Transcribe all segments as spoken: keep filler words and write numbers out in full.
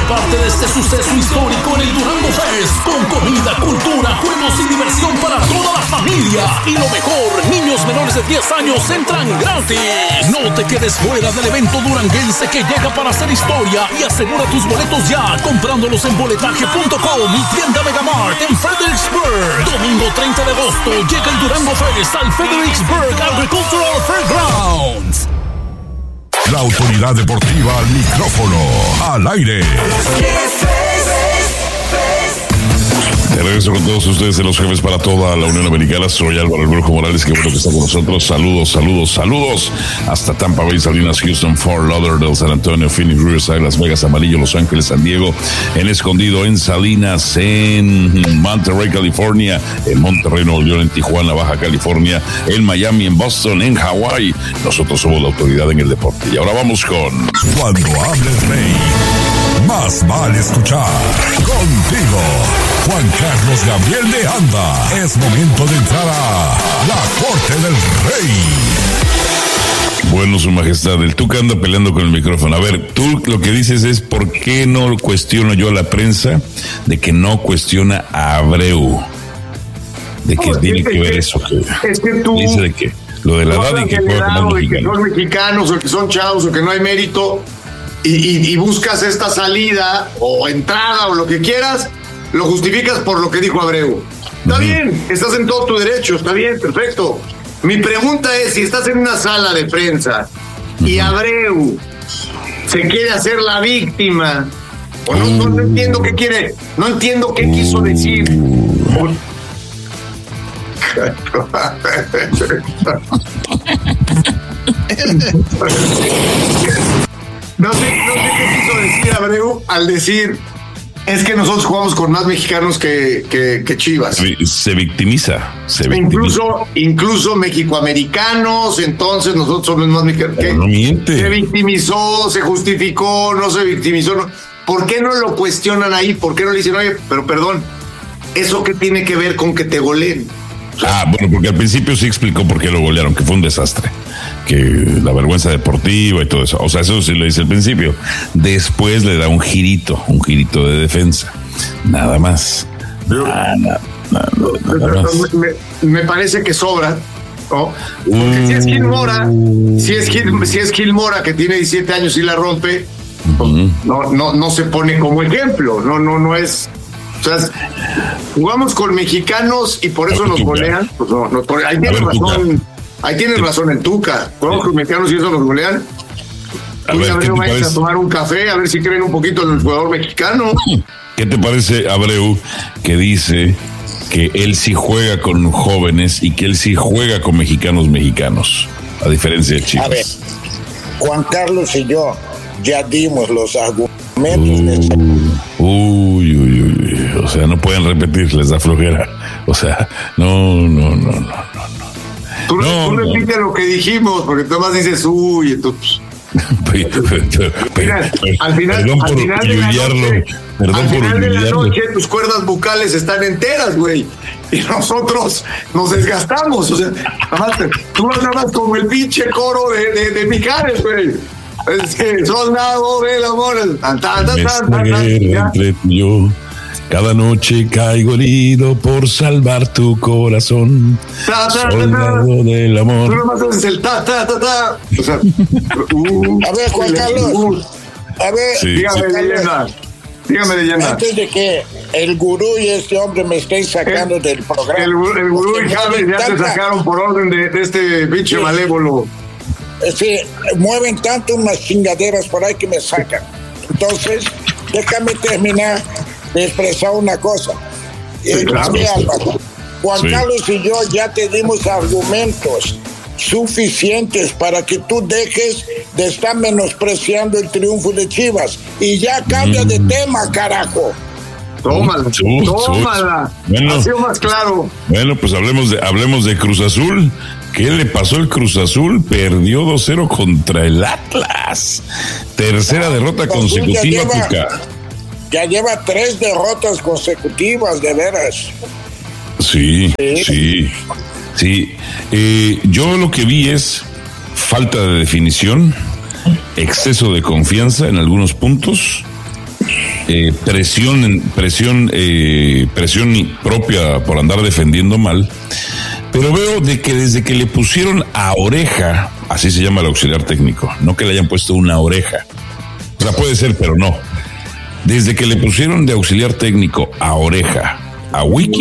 parte de este suceso histórico en el Durango Fest, con comida, cultura, juegos y diversión para toda la familia. Y lo mejor, niños menores de diez años entran gratis. No te quedes fuera del evento duranguense que llega para hacer historia, y asegura tus boletos ya comprándolos en boletaje punto com y tienda Megamart en Fredericksburg. Domingo treinta de agosto llega el Durango Fest al Fredericksburg Agricultural Fairgrounds. La autoridad deportiva al micrófono, al aire. De regreso con todos ustedes de los jefes para toda la Unión Americana. Soy Álvaro El Brujo Morales, que bueno que está con nosotros. Saludos, saludos, saludos. Hasta Tampa Bay, Salinas, Houston, Fort Lauderdale, San Antonio, Phoenix, Riverside, Las Vegas, Amarillo, Los Ángeles, San Diego, en Escondido, en Salinas, en Monterrey, California, en Monterrey, Nuevo León, en Tijuana, Baja California, en Miami, en Boston, en Hawái. Nosotros somos la autoridad en el deporte. Y ahora vamos con... Cuando hables rey, más vale escuchar. Contigo, Juan Carlos Gabriel de Anda. Es momento de entrar a la Corte del Rey. Bueno, su majestad, el Tuca anda peleando con el micrófono. A ver, tú lo que dices es ¿por qué no cuestiono yo a la prensa de que no cuestiona a Abreu? ¿De qué no, tiene es, que ver que, eso? Que, es que tú... ¿Dice de qué? Lo de la edad y que juega como de que son mexicanos o que son chavos o que no hay mérito y, y, y buscas esta salida o entrada o lo que quieras, lo justificas por lo que dijo Abreu. Está uh-huh. bien, estás en todo tu derecho, está bien, perfecto. Mi pregunta es, si estás en una sala de prensa uh-huh. y Abreu se quiere hacer la víctima, o no, uh-huh. no, no entiendo qué quiere, no entiendo qué uh-huh. quiso decir. O, no sé, no sé qué quiso decir Abreu al decir es que nosotros jugamos con más mexicanos que, que, que Chivas. Se, se victimiza, se victimiza. Incluso, incluso mexicoamericanos, entonces nosotros somos más mexicanos. No miente. Se victimizó, se justificó, no se victimizó. No. ¿Por qué no lo cuestionan ahí? ¿Por qué no le dicen, oye, pero perdón, ¿eso qué tiene que ver con que te goleen? Ah, bueno, porque al principio sí explicó por qué lo golearon, que fue un desastre, que la vergüenza deportiva y todo eso. O sea, eso sí lo dice al principio. Después le da un girito, un girito de defensa. Nada más. Nada, nada, nada, nada más. Me, me parece que sobra, ¿no? Porque uh, si es Gil Mora, si es Gil, si es Gil Mora que tiene diecisiete años y la rompe, uh-huh. no, no, no se pone como ejemplo. No, no, no es. O sea, jugamos con mexicanos y por eso nos golean. Pues no, no, ahí tiene razón, ahí tiene razón el Tuca. Jugamos con mexicanos y eso nos golean. A ver, Abreu, vayan a tomar un café a ver si creen un poquito en el jugador mexicano. ¿Qué te parece, Abreu, que dice que él sí juega con jóvenes y que él sí juega con mexicanos mexicanos, a diferencia de Chivas? A ver, Juan Carlos y yo ya dimos los argumentos. Uh, uy, uy, uy, o sea, no pueden repetir, les da flojera. O sea, no, no, no, no, no. Tú, no, tú no. repites lo que dijimos, porque tú más dices, uy, entonces... Mira, al final, perdón al por final de la noche, perdón al final por de la noche tus cuerdas bucales están enteras, güey, y nosotros nos desgastamos. O sea, tú andabas como el pinche coro de, de, de Mijares, güey. Es que soldado del amor. Tan, tan, tan, tan, tan, entre tú y yo. Cada noche caigo herido por salvar tu corazón. Ta, ta, soldado ta, ta. del amor. Tú nomás haces el ta, ta, ta, ta. O sea, uh, a ver, Juan Carlos. Uh, a ver, sí, dígame, sí. leyenda. Dígame, leyenda. Antes de que el gurú y este hombre me estén sacando el, del programa. El, el gurú y Javi ya te sacaron por orden de, de este pinche sí. malévolo. Sí, mueven tanto unas chingaderas por ahí que me sacan. Entonces, déjame terminar de expresar una cosa. Sí, claro, mira, Juan sí. Carlos y yo ya te dimos argumentos suficientes para que tú dejes de estar menospreciando el triunfo de Chivas y ya cambia mm. de tema, carajo. Tómala, uh, tómala. Bueno, ha sido más claro. Bueno, pues hablemos de hablemos de Cruz Azul. ¿Qué le pasó al Cruz Azul? Perdió dos cero contra el Atlas. Tercera ah, derrota consecutiva, Tuca. Ya lleva tres derrotas consecutivas, de veras. Sí, sí, sí. sí. Eh, yo lo que vi es falta de definición, exceso de confianza en algunos puntos eh, presión, presión, eh, presión propia por andar defendiendo mal, pero veo de que desde que le pusieron a Oreja, así se llama el auxiliar técnico, no que le hayan puesto una oreja, o sea, puede ser, pero no. Desde que le pusieron de auxiliar técnico a Oreja, a Wiki,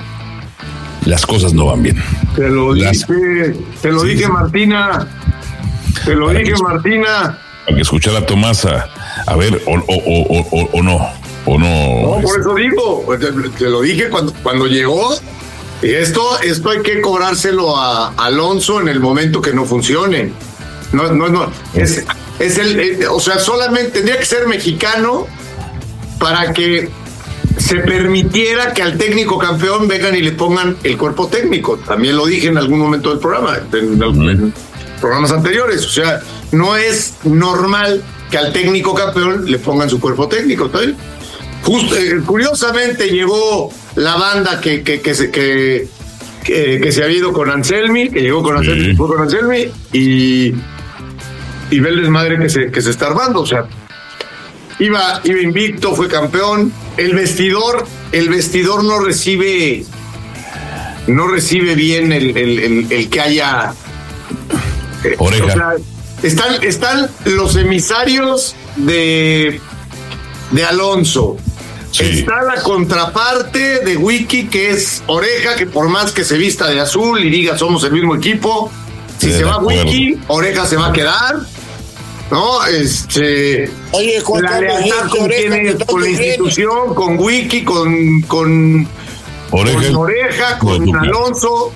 las cosas no van bien. Te lo Las... dije, te lo sí. dije, Martina. Te lo para dije, que, Martina. Para que escuchara a Tomasa. A ver, o, o, o, o, o no, o no. No, por eso digo, te, te lo dije cuando, cuando llegó. Y esto, esto hay que cobrárselo a Alonso en el momento que no funcione. No, no, no. Es, es el, el, o sea, solamente tendría que ser mexicano para que se permitiera que al técnico campeón vengan y le pongan el cuerpo técnico. También lo dije en algún momento del programa, en, en, en programas anteriores. O sea, no es normal que al técnico campeón le pongan su cuerpo técnico. Just, eh, curiosamente llegó la banda que, que, que, se, que, que, que se había ido con Anselmi, que llegó con Anselmi, sí. fue con Anselmi y, y ve el desmadre que se, que se está armando. O sea, Iba, iba invicto, fue campeón. El vestidor, el vestidor no recibe, no recibe bien el, el, el, el que haya. Oreja. O sea, están, están los emisarios de, de Alonso. Sí. Está la contraparte de Wiki, que es Oreja, que por más que se vista de azul y diga somos el mismo equipo, si sí, se va Wiki, Oreja se va a quedar. No, este. Oye, la lealtad con, es, con la institución, con Wiki, con, con Oreja, con, Oreja, con Alonso.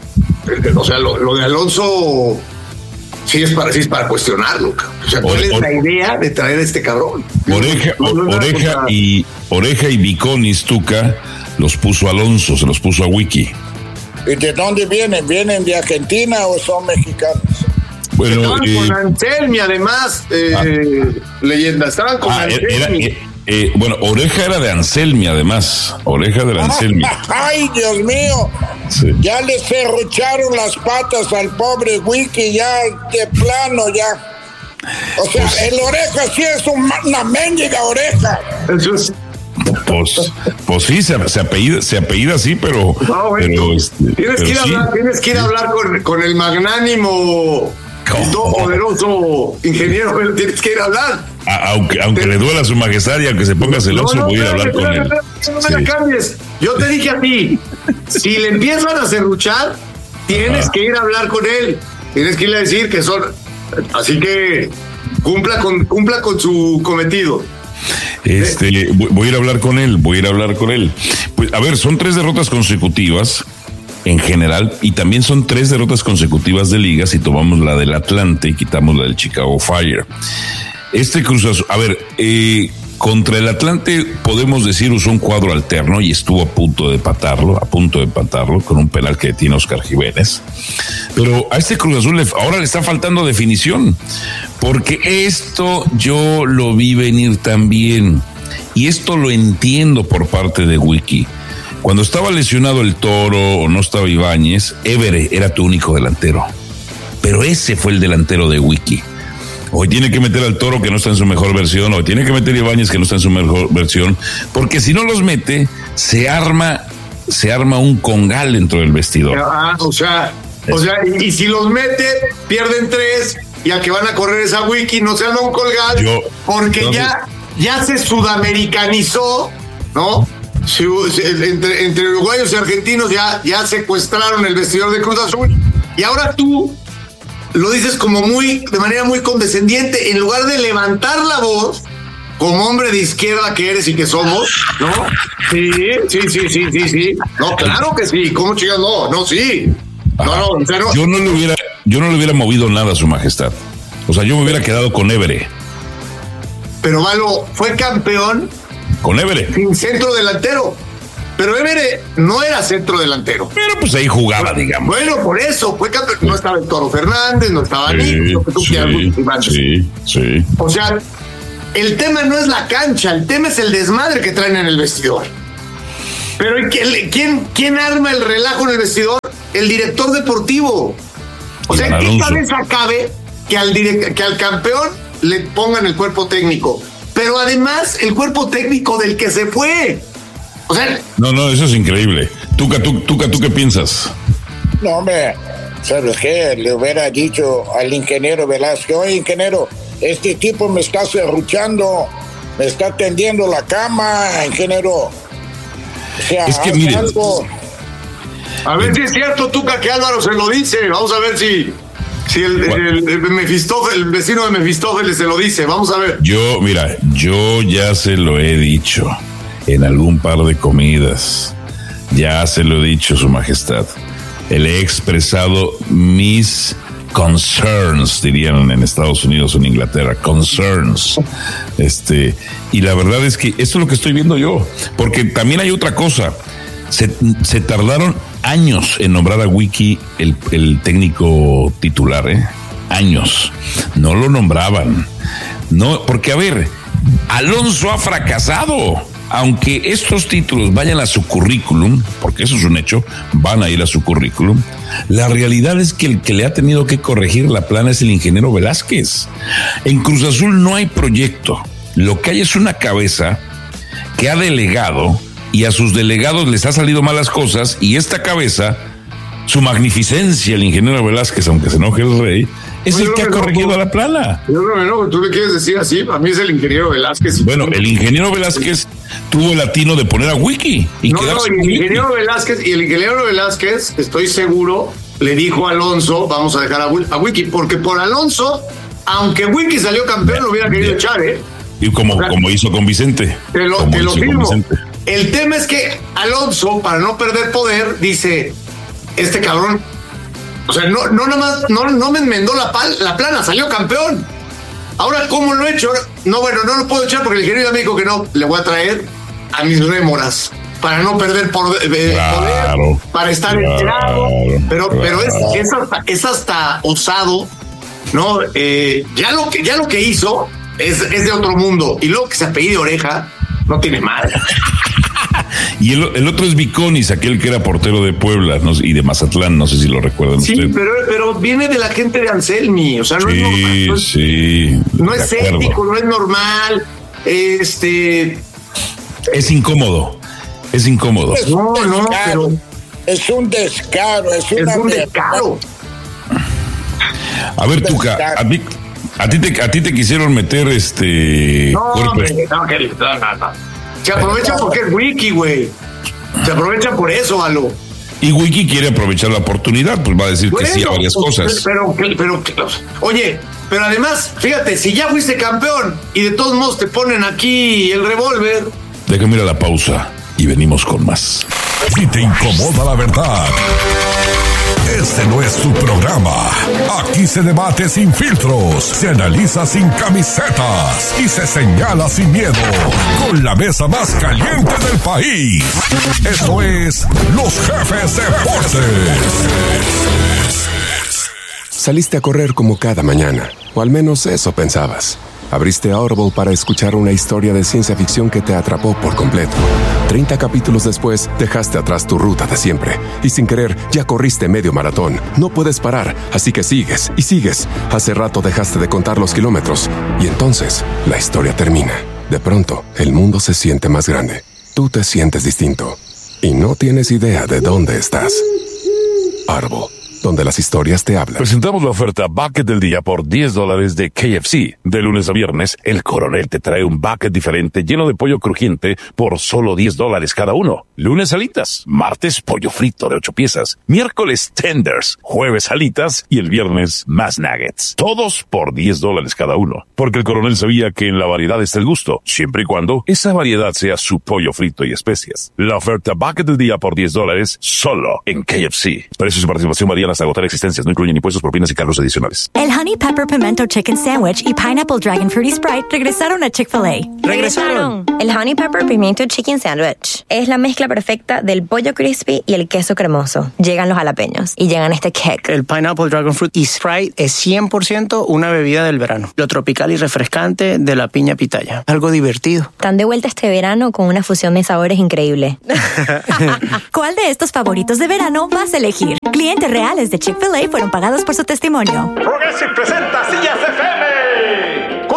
O sea, lo, lo de Alonso sí es para, sí es para cuestionarlo. O sea, ¿cuál es la idea de traer a este cabrón? Oreja, no, no, no, Oreja y Oreja y Viconis Tuca los puso Alonso, se los puso a Wiki. ¿Y de dónde vienen? ¿Vienen de Argentina o son mexicanos? Bueno, estaban eh, con Anselmi, además, eh, ah, leyenda, estaban con ah, Anselmi. Era, eh, eh, bueno, Oreja era de Anselmi, además. Oreja de Anselmi. Ay, Dios mío. Sí. Ya le serrucharon las patas al pobre Wiki, ya de plano, ya. O sea, pues, el Oreja sí es un, una mendiga Oreja. Eso es. Pues, pues sí, se, se, apellida, se apellida así, pero. No, bueno, pero, este, tienes, pero que ir sí. hablar, tienes que ir a hablar con, con el magnánimo. Todo poderoso ingeniero, pero tienes que ir a hablar. A, aunque aunque te... le duela a su majestad y aunque se ponga celoso, no, no, voy a ir a hablar con él. No me sí. la cambies. Yo te dije a ti, si le empiezan a serruchar, tienes Ajá. que ir a hablar con él. Tienes que irle a decir que son. Así que cumpla con, cumpla con su cometido. Este, ¿Eh? voy a ir a hablar con él, voy a ir a hablar con él. Pues, a ver, son tres derrotas consecutivas. En general, y también son tres derrotas consecutivas de liga si tomamos la del Atlante y quitamos la del Chicago Fire. Este Cruz Azul, a ver, eh, contra el Atlante podemos decir usó un cuadro alterno y estuvo a punto de empatarlo, a punto de empatarlo con un penal que tiene Oscar Jiménez. Pero a este Cruz Azul le, ahora le está faltando definición, porque esto yo lo vi venir también y esto lo entiendo por parte de Wiki. Cuando estaba lesionado el Toro o no estaba Ibáñez, Évere era tu único delantero. Pero ese fue el delantero de Wiki. Hoy tiene que meter al Toro que no está en su mejor versión, o tiene que meter a Ibáñez que no está en su mejor versión, porque si no los mete, se arma, se arma un congal dentro del vestidor. Ah, o sea, o sea, y, y si los mete, pierden tres, y a que van a correr esa Wiki, no se arma un congal, Yo, porque entonces, ya, ya se sudamericanizó, ¿no? Sí, entre, entre uruguayos y argentinos ya, ya secuestraron el vestidor de Cruz Azul y ahora tú lo dices como muy, de manera muy condescendiente, en lugar de levantar la voz como hombre de izquierda que eres y que somos, ¿no? Sí, sí, sí, sí, sí, sí. No, claro que sí. ¿Cómo chicas? No, no, sí. No, no, o sea, no. Yo no le hubiera, yo no le hubiera movido nada a su majestad. O sea, yo me hubiera quedado con Évere. Pero Valo fue campeón con Évere. Sin centro delantero. Pero Évere no era centro delantero. Pero pues ahí jugaba, digamos. Bueno, por eso, fue campeón. No estaba el Toro Fernández, no estaba sí, Nick, lo que tú sí, quieras. Sí, sí. O sea, el tema no es la cancha, el tema es el desmadre que traen en el vestidor. Pero ¿quién, quién arma el relajo en el vestidor? El director deportivo. O sea, ¿en qué cabeza cabe que al, direct, que al campeón le pongan el cuerpo técnico? pero además el cuerpo técnico del que se fue. O sea, no, no, eso es increíble. Tuca, tú, Tuca, ¿tú qué piensas? No, hombre, ¿sabes qué? Le hubiera dicho al ingeniero Velázquez, oye, ingeniero, este tipo me está serruchando, me está tendiendo la cama, ingeniero. O sea, es que haz miren, algo. A ver si es cierto, Tuca, que Álvaro se lo dice. Vamos a ver si, si el, el, el, Mefistófeles, el vecino de Mefistófeles se lo dice. Vamos a ver. Yo, mira, yo ya se lo he dicho en algún par de comidas. Ya se lo he dicho, Su Majestad. Le he expresado mis concerns, dirían en Estados Unidos o en Inglaterra, concerns. Este, y la verdad es que esto es lo que estoy viendo yo, porque también hay otra cosa. Se, se tardaron años en nombrar a Wiki el, el técnico titular, ¿eh? Años. No lo nombraban. No, porque a ver, Alonso ha fracasado. Aunque estos títulos vayan a su currículum, porque eso es un hecho, van a ir a su currículum, la realidad es que el que le ha tenido que corregir la plana es el ingeniero Velázquez. En Cruz Azul no hay proyecto. Lo que hay es una cabeza que ha delegado y a sus delegados les ha salido malas cosas, y esta cabeza, su magnificencia, el ingeniero Velázquez, aunque se enoje el rey, es el que ha corregido a la plana. Yo no me enojo, tú le quieres decir así, a mí es el ingeniero Velázquez. Bueno, el ingeniero Velázquez tuvo el atino de poner a Wiki. Y no, no, el ingeniero Wiki. Velázquez, y el ingeniero Velázquez, estoy seguro, le dijo a Alonso, vamos a dejar a, a Wiki, porque por Alonso, aunque Wiki salió campeón, lo hubiera querido echar, ¿eh? Y como, o sea, como hizo con Vicente. Te lo, te lo firmo. El tema es que Alonso, para no perder poder, dice, este cabrón, o sea, no, no nada más, no, no me enmendó la, pal, la plana, salió campeón. Ahora, ¿cómo lo he hecho? No, bueno, no lo puedo echar porque el ingeniero me dijo que no, le voy a traer a mis rémoras para no perder por, eh, claro, poder, para estar claro, enterado. Pero, claro. pero es, es, hasta, es hasta osado, ¿no? Eh, ya, lo que, ya lo que hizo es, es de otro mundo. Y luego que se apellide Oreja, no tiene madre. Y el, el otro es Viconis, aquel que era portero de Puebla, no, y de Mazatlán, no sé si lo recuerdan sí, ustedes. Sí, pero, pero viene de la gente de Anselmi, o sea, no sí, es normal. No es, sí, no es ético, no es normal. Este. Es incómodo, es incómodo. Es no, no, pero. Es un descaro, es, es una un descaro. A ver, Tuca, a ti, a ti te, a ti te quisieron meter este. No, hombre, no, que no, no, no. Se aprovecha porque es Wiki, güey. Se aprovecha por eso, Alo. Y Wiki quiere aprovechar la oportunidad, pues va a decir bueno, que sí a varias pues, cosas. Pero, pero, pero, oye, pero además, fíjate, si ya fuiste campeón y de todos modos te ponen aquí el revólver. Déjame ir a la pausa y venimos con más. Si te incomoda la verdad, este no es tu programa. Aquí se debate sin filtros, se analiza sin camisetas y se señala sin miedo. Con la mesa más caliente del país. Esto es Los Jefes Deportes. Saliste a correr como cada mañana, o al menos eso pensabas. Abriste Audible para escuchar una historia de ciencia ficción que te atrapó por completo. Treinta capítulos después, dejaste atrás tu ruta de siempre. Y sin querer, ya corriste medio maratón. No puedes parar, así que sigues y sigues. Hace rato dejaste de contar los kilómetros. Y entonces, la historia termina. De pronto, el mundo se siente más grande. Tú te sientes distinto. Y no tienes idea de dónde estás. Audible, donde las historias te hablan. Presentamos la oferta Bucket del Día por diez dólares de K F C. De lunes a viernes, el Coronel te trae un bucket diferente lleno de pollo crujiente por solo diez dólares cada uno. Lunes alitas, martes pollo frito de ocho piezas, miércoles tenders, jueves alitas y el viernes más nuggets. Todos por diez dólares cada uno. Porque el Coronel sabía que en la variedad está el gusto, siempre y cuando esa variedad sea su pollo frito y especias. La oferta Bucket del Día por diez dólares solo en K F C. Precios y participación varían hasta agotar existencias, no incluyen impuestos, propinas y cargos adicionales. El Honey Pepper Pimento Chicken Sandwich y Pineapple Dragon Fruity Sprite regresaron a Chick-fil-A. ¡Regresaron! El Honey Pepper Pimiento Chicken Sandwich es la mezcla perfecta del pollo crispy y el queso cremoso. Llegan los jalapeños y llegan este kick. El Pineapple Dragon Fruit y Sprite es cien por ciento una bebida del verano. Lo tropical y refrescante de la piña pitaya. Algo divertido. Están de vuelta este verano con una fusión de sabores increíble. ¿Cuál de estos favoritos de verano vas a elegir? Clientes reales de Chick-fil-A fueron pagados por su testimonio. Progressive presenta Sillas F M.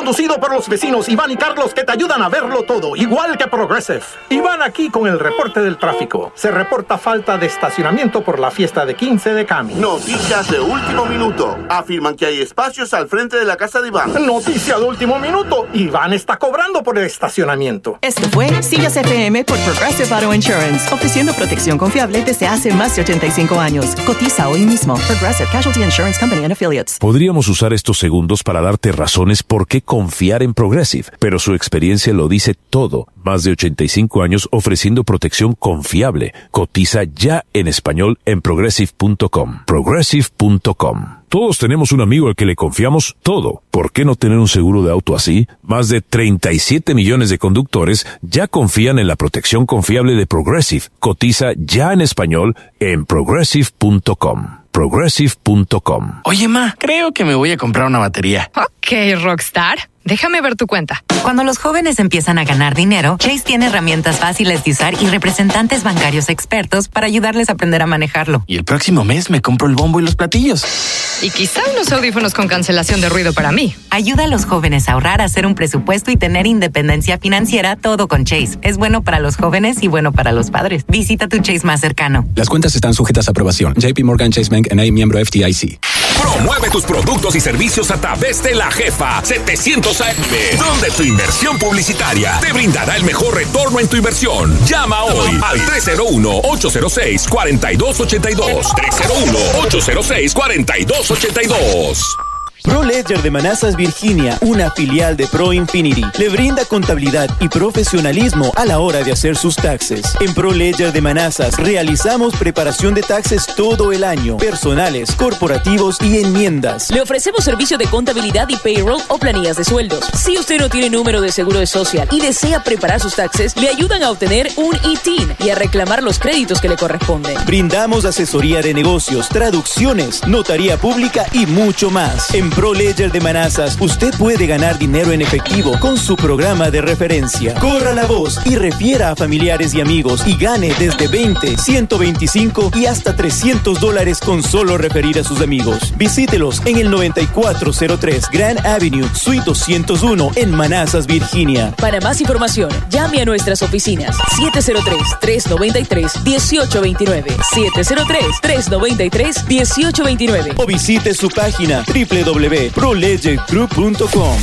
conducido por los vecinos Iván y Carlos, que te ayudan a verlo todo, igual que Progressive. Iván aquí con el reporte del tráfico. Se reporta falta de estacionamiento por la fiesta de quince de Cami. Noticias de último minuto. Afirman que hay espacios al frente de la casa de Iván. Noticia de último minuto. Iván está cobrando por el estacionamiento. Esto fue Sillas F M por Progressive Auto Insurance, ofreciendo protección confiable desde hace más de ochenta y cinco años. Cotiza hoy mismo. Progressive Casualty Insurance Company and Affiliates. Podríamos usar estos segundos para darte razones por qué confiar en Progressive, pero su experiencia lo dice todo. Más de ochenta y cinco años ofreciendo protección confiable. Cotiza ya en español en progressive punto com. progressive punto com. Todos tenemos un amigo al que le confiamos todo. ¿Por qué no tener un seguro de auto así? Más de treinta y siete millones de conductores ya confían en la protección confiable de Progressive. Cotiza ya en español en progressive punto com. progressive punto com. Oye, ma, creo que me voy a comprar una batería. Ok, Rockstar. Déjame ver tu cuenta. Cuando los jóvenes empiezan a ganar dinero, Chase tiene herramientas fáciles de usar y representantes bancarios expertos para ayudarles a aprender a manejarlo. Y el próximo mes me compro el bombo y los platillos. Y quizá unos audífonos con cancelación de ruido para mí. Ayuda a los jóvenes a ahorrar, a hacer un presupuesto y tener independencia financiera, todo con Chase. Es bueno para los jóvenes y bueno para los padres. Visita tu Chase más cercano. Las cuentas están sujetas a aprobación. J P Morgan Chase Bank N A, miembro F D I C. Promueve tus productos y servicios a través de La Jefa setecientos A M, donde tu inversión publicitaria te brindará el mejor retorno en tu inversión. Llama hoy al tres cero uno, ocho cero seis, cuatro dos ocho dos, tres cero uno, ocho cero seis, cuatro dos ocho dos. ProLedger de Manassas, Virginia, una filial de ProInfinity, le brinda contabilidad y profesionalismo a la hora de hacer sus taxes. En ProLedger de Manassas realizamos preparación de taxes todo el año, personales, corporativos y enmiendas. Le ofrecemos servicio de contabilidad y payroll o planillas de sueldos. Si usted no tiene número de seguro de social y desea preparar sus taxes, le ayudan a obtener un I T I N y a reclamar los créditos que le corresponden. Brindamos asesoría de negocios, traducciones, notaría pública y mucho más. En ProLedger de Manassas, usted puede ganar dinero en efectivo con su programa de referencia. Corra la voz y refiera a familiares y amigos y gane desde veinte, ciento veinticinco y hasta trescientos dólares con solo referir a sus amigos. Visítelos en el noventa y cuatro cero tres Grand Avenue, Suite doscientos uno en Manassas, Virginia. Para más información, llame a nuestras oficinas siete cero tres, tres nueve tres, uno ocho dos nueve, siete cero tres, tres nueve tres, uno ocho dos nueve o visite su página doble u doble u doble u punto pro ledger group punto com.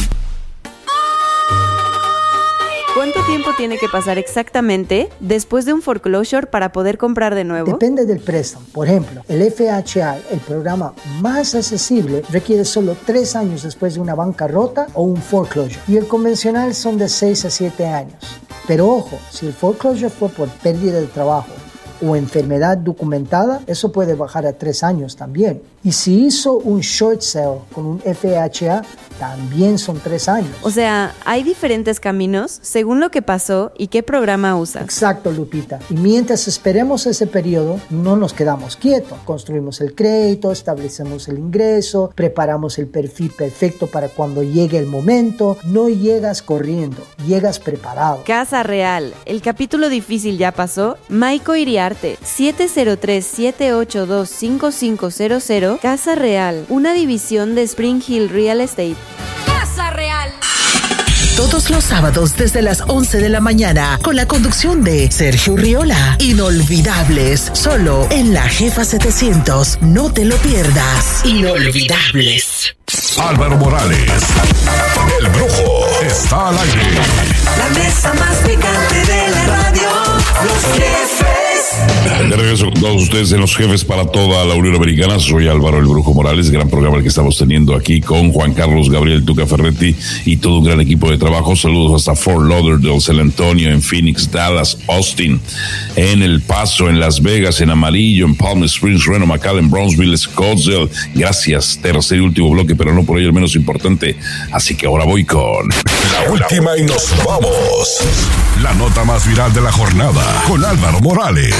¿Cuánto tiempo tiene que pasar exactamente después de un foreclosure para poder comprar de nuevo? Depende del préstamo. Por ejemplo, el F H A, el programa más accesible, requiere solo tres años después de una bancarrota o un foreclosure. Y el convencional son de seis a siete años. Pero ojo, si el foreclosure fue por pérdida de trabajo o enfermedad documentada, eso puede bajar a tres años también. Y si hizo un short sale con un F H A, también son tres años. O sea, hay diferentes caminos según lo que pasó y qué programa usas. Exacto, Lupita. Y mientras esperemos ese periodo, no nos quedamos quietos. Construimos el crédito, establecemos el ingreso, preparamos el perfil perfecto para cuando llegue el momento. No llegas corriendo, llegas preparado. Casa Real. El capítulo difícil ya pasó. Maiko Iriarte, siete cero tres, siete ocho dos, cinco cinco cero cero. Casa Real, una división de Spring Hill Real Estate. Casa Real. Todos los sábados desde las once de la mañana con la conducción de Sergio Riola. Inolvidables, solo en La Jefa setecientos. No te lo pierdas. Inolvidables. Álvaro Morales, el Brujo, está al aire. La mesa más picante de la radio, Los Jefes. De regreso con todos ustedes en Los Jefes para toda la Unión Americana. Soy Álvaro el Brujo Morales, gran programa el que estamos teniendo aquí con Juan Carlos Gabriel Tuca Ferretti y todo un gran equipo de trabajo. Saludos hasta Fort Lauderdale, San Antonio, en Phoenix, Dallas, Austin, en El Paso, en Las Vegas, en Amarillo, en Palm Springs, Reno, McAllen, Brownsville, Scottsdale. Gracias, tercer y último bloque, pero no por ello el menos importante. Así que ahora voy con la última y nos vamos. La nota más viral de la jornada con Álvaro Morales.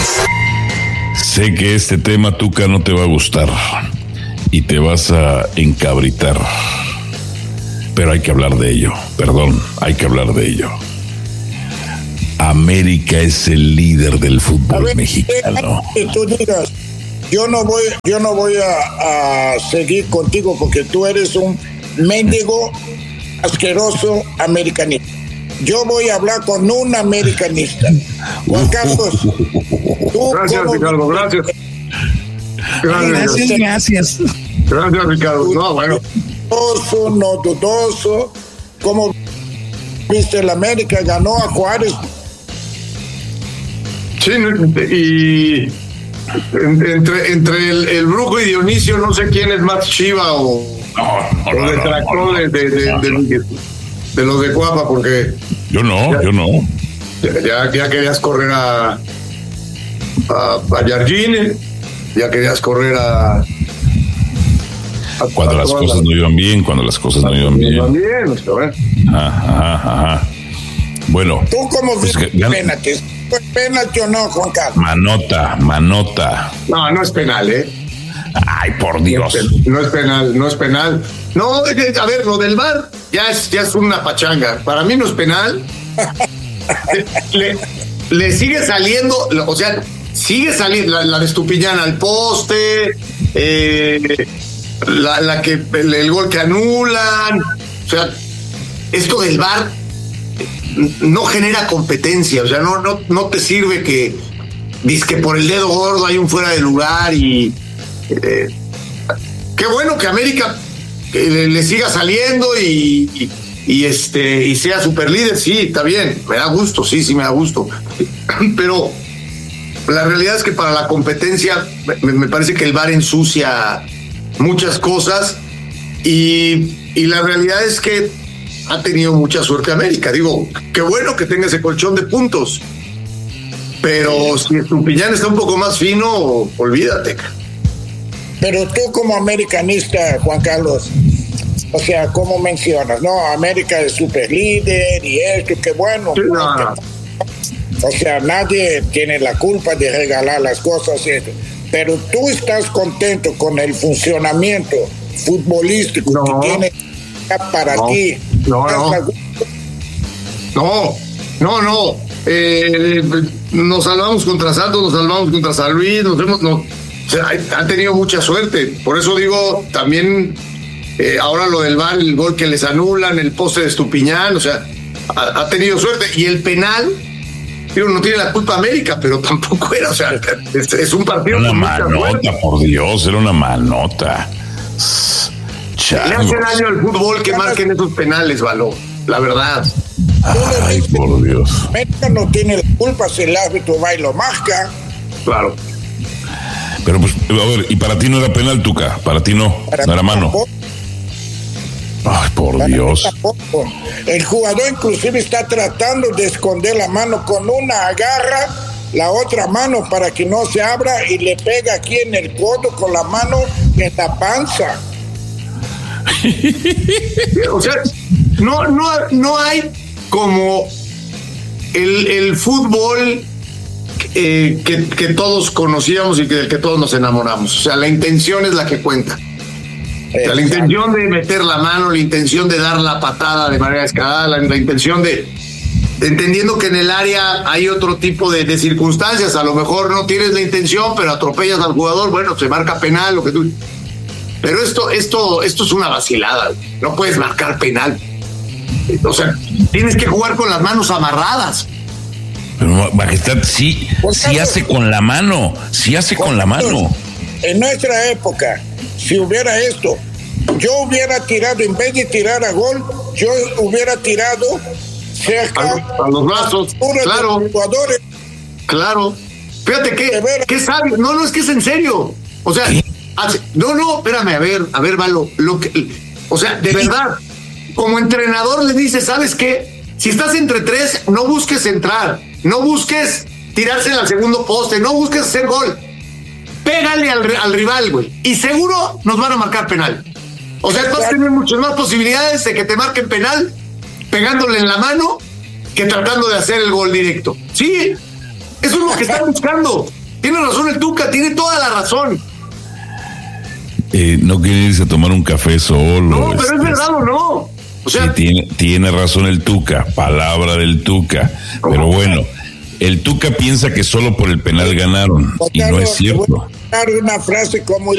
Sé que este tema, Tuca, no te va a gustar y te vas a encabritar, pero hay que hablar de ello. Perdón, hay que hablar de ello. América es el líder del fútbol ver, mexicano. Que tú digas, yo no voy, yo no voy a, a seguir contigo porque tú eres un mendigo asqueroso americanista. Yo voy a hablar con un americanista. Juan Carlos. ¿tú gracias, cómo... Ricardo, gracias. Gracias, gracias. Gracias, gracias Ricardo. No, bueno. Dudoso, no dudoso. ¿Cómo viste el América? Ganó a Juárez. Sí, y entre, entre el, el Brujo y Dionisio, no sé quién es más chiva o, no, no, o detractor no, no, de, de, de, de, de, de los de Cuapa, porque yo no, ya, yo no. Ya, ya querías correr a a, a Jardine, ya querías correr a, a cuando a las cosas las, no iban bien, cuando las cosas no iban bien. No iban bien, ajá, ajá, ajá. Bueno. ¿Tú cómo pues ves el penalti? ¿Es penalti o no, Juan Carlos? Manota, manota. No, no es penal, ¿eh? Ay, por Dios. No es penal, no es penal. No, a ver, lo del V A R ya es, ya es una pachanga. Para mí no es penal. le, le sigue saliendo, o sea, sigue saliendo la, la de Estupiñán al poste, eh, la, la que el, el gol que anulan. O sea, esto del V A R no genera competencia, o sea, no, no, no te sirve que dices que por el dedo gordo hay un fuera de lugar y eh, qué bueno que América que le, le siga saliendo y, y, y este y sea super líder, sí, está bien, me da gusto, sí, sí me da gusto, pero la realidad es que para la competencia me, me parece que el V A R ensucia muchas cosas y, y la realidad es que ha tenido mucha suerte América. Digo, qué bueno que tenga ese colchón de puntos. Pero si Estupiñán está un poco más fino, olvídate. Pero tú como americanista, Juan Carlos, o sea, ¿cómo mencionas? No, América es super líder y esto, qué bueno. Sí, no, no. O sea, nadie tiene la culpa de regalar las cosas. Esto. Pero tú estás contento con el funcionamiento futbolístico no. que tiene para no. ti. No, no. No, no, no. Eh, nos salvamos contra Santos, nos salvamos contra San Luis, nos hemos, no, o sea, han tenido mucha suerte. Por eso digo, también eh, ahora lo del V A R, el gol que les anulan, el poste de Estupiñán, o sea, ha, ha tenido suerte. Y el penal, digo, no tiene la culpa América, pero tampoco era, o sea, es, es un partido era una con manota, mucha por Dios, era una manota. Le hace daño al fútbol que marquen esos penales, Való, la verdad. Ay, por Dios. América no tiene la culpa si el árbitro va y lo marca. Claro. Pero pues, a ver, ¿y para ti no era penal, Tuca? Para ti no, para no era mano. Tampoco. Ay, por para Dios. El jugador inclusive está tratando de esconder la mano con una agarra la otra mano para que no se abra y le pega aquí en el codo con la mano en la panza. O sea, no, no, no hay como el, el fútbol eh, que, que todos conocíamos y que, del que todos nos enamoramos. O sea, la intención es la que cuenta. O sea, la intención de meter la mano, la intención de dar la patada de manera escalada, la, la intención de, de entendiendo que en el área hay otro tipo de, de circunstancias. A lo mejor no tienes la intención, pero atropellas al jugador, bueno, se marca penal, lo que tú. Pero esto, esto, esto es una vacilada. No puedes marcar penal. O sea, tienes que jugar con las manos amarradas. Pero, Majestad, sí, sí hace con la mano, sí hace con la mano. En nuestra época, si hubiera esto, yo hubiera tirado, en vez de tirar a gol, yo hubiera tirado cerca a, a los brazos, claro. De los jugadores. Claro. Fíjate que, qué sabio. No, no, es que es en serio. O sea, hace, no, no, espérame, a ver, a ver, Valo, lo que, o sea, de verdad, como entrenador le dices, ¿sabes qué? Si estás entre tres, no busques entrar, no busques tirarse al segundo poste, no busques hacer gol. Pégale al, al rival, güey, y seguro nos van a marcar penal. O sea, vas a tener muchas más posibilidades de que te marquen penal pegándole en la mano que tratando de hacer el gol directo. Sí, eso es lo que están buscando. Tiene razón el Tuca, tiene toda la razón. Eh, no quiere irse a tomar un café solo. No, pero este, es verdad o no. O sea, sí, tiene, tiene razón el Tuca, palabra del Tuca. Pero bueno, el Tuca piensa que solo por el penal ganaron, y no es cierto. Voy a dar una frase como